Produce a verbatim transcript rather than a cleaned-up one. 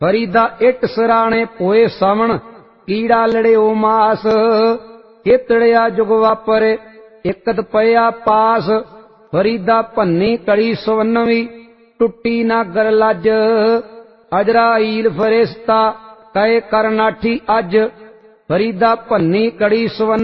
Farida it सराणे पोए सावण कीड़ा लड़ियो मास केतड़िया जुग वापरे इकत पया पास फरीदा भन्नी कड़ी सवन्नवी टुट्टी ना गरलज अजराइल फरिश्ता कहे करनाठी अज फरीदा भन्नी कड़ी सवन्न